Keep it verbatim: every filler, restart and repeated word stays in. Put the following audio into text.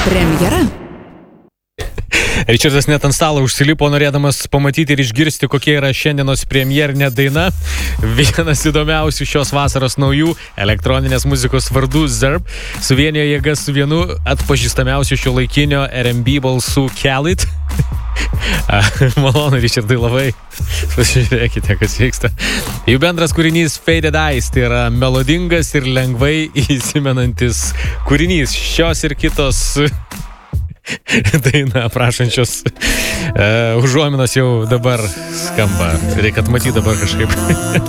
Premjera. Ričardas net ant stalo užsilipo, norėdamas pamatyti ir išgirsti, kokia yra šiandienos premjerinė daina. Vienas įdomiausių šios vasaros naujų elektroninės muzikos vardų Zerb suvienijo jėgas su vienu atpažįstamiausių šio laikinio R and B balsų Khalid. Malonu, Ričardai, labai. Pasižiūrėkite, kas vyksta. Jų bendras kūrinys Faded Eyes, tai yra melodingas ir lengvai įsimenantis kūrinys. Šios ir kitos daina prašančios uh, užuominos jau dabar skamba. Reikia matyti dabar kažkaip.